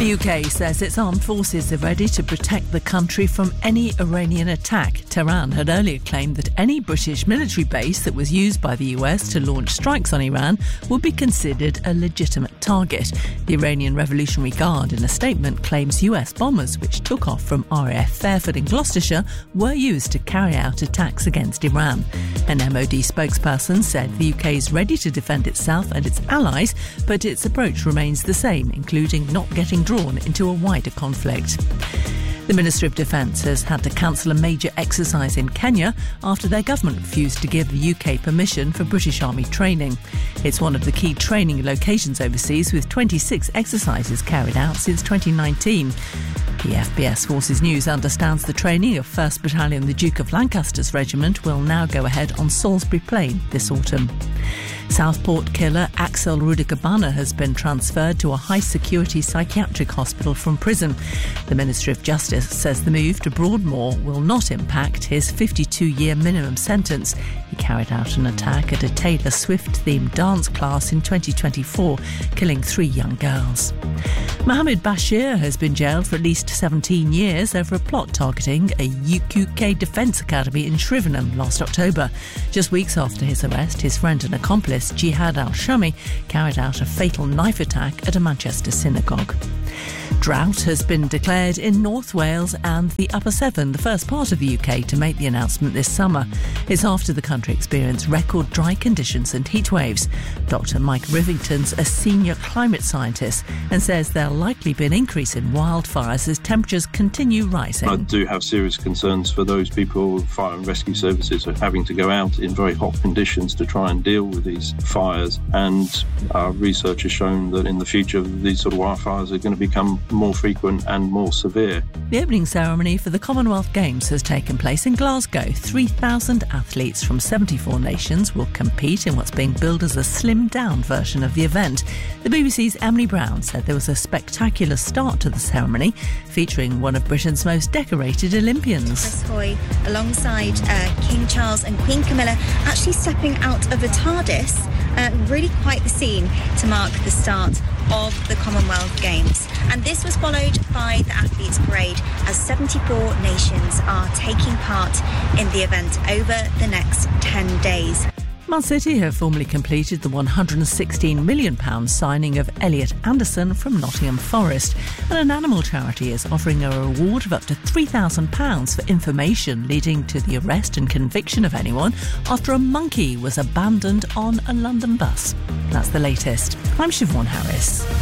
The UK says its armed forces are ready to protect the country from any Iranian attack. Tehran had earlier claimed that any British military base that was used by the US to launch strikes on Iran would be considered a legitimate target. The Iranian Revolutionary Guard, in a statement, claims US bombers, which took off from RAF Fairford in Gloucestershire, were used to carry out attacks against Iran. An MOD spokesperson said the UK is ready to defend itself and its allies, but its approach remains the same, including not getting drawn into a wider conflict. The Ministry of Defence has had to cancel a major exercise in Kenya after their government refused to give the UK permission for British Army training. It's one of the key training locations overseas, with 26 exercises carried out since 2019. The FBS Forces News understands the training of 1st Battalion the Duke of Lancaster's regiment will now go ahead on Salisbury Plain this autumn. Southport killer Axel Rudikabana has been transferred to a high-security psychiatric hospital from prison. The Ministry of Justice says the move to Broadmoor will not impact his 52-year minimum sentence. He carried out an attack at a Taylor Swift-themed dance class in 2024, killing 3 young girls. Mohammed Bashir has been jailed for at least 17 years over a plot targeting a UK Defence Academy in Shrivenham last October. Just weeks after his arrest, his friend and accomplice Jihad al-Shami carried out a fatal knife attack at a Manchester synagogue. Drought has been declared in North Wales and the Upper Severn, the first part of the UK to make the announcement this summer. It's after the country experienced record dry conditions and heat waves. Dr Mike Rivington's a senior climate scientist and says there'll likely be an increase in wildfires as temperatures continue rising. I do have serious concerns for those people. Fire and rescue services are having to go out in very hot conditions to try and deal with these fires, and our research has shown that in the future these sort of wildfires are going to become more frequent and more severe. The opening ceremony for the Commonwealth Games has taken place in Glasgow. 3,000 athletes from 74 nations will compete in what's being billed as a slimmed-down version of the event. The BBC's Emily Brown said there was a spectacular start to the ceremony, featuring one of Britain's most decorated Olympians. Chris Hoy, alongside King Charles and Queen Camilla, actually stepping out of the TARDIS. Really quite the scene to mark the start of the Commonwealth Games. And this was followed by the athletes' parade as 74 nations are taking part in the event over the next 10 days. Man City have formally completed the £116 million signing of Elliot Anderson from Nottingham Forest, and an animal charity is offering a reward of up to £3,000 for information leading to the arrest and conviction of anyone after a monkey was abandoned on a London bus. That's the latest. I'm Siobhan Harris.